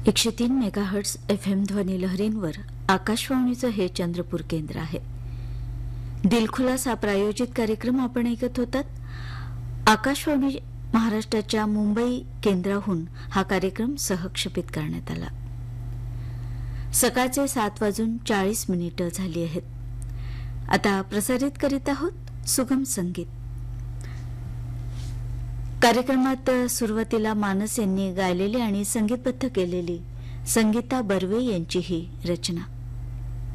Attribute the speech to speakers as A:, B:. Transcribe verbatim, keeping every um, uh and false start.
A: एकशे तीन megahertz F M ध्वनी लहरींवर आकाशवाणीचं हे चंद्रपूर केंद्र आहे. दिलखुलास हा प्रायोजित कार्यक्रम आपण ऐकत होतात. आकाशवाणी महाराष्ट्राच्या मुंबई केंद्राहून हा कार्यक्रम सहक्षेपित करण्यात आला. सकाळचे सात वाजून चाळीस मिनिटं झाली आहेत. आता प्रसारित करीत आहोत सुगम संगीत. कार्यक्रमात सुरुवातीला मानस यांनी गायलेली आणि संगीतबद्ध केलेली संगीता बर्वे यांची ही रचना.